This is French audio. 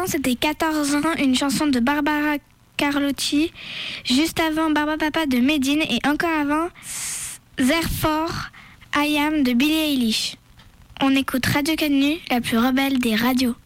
avant, c'était 14 ans, une chanson de Barbara Carlotti. Juste avant, Barbapapa de Medine. Et encore avant, Therefore I Am de Billie Eilish. On écoute Radio Canu, la plus rebelle des radios.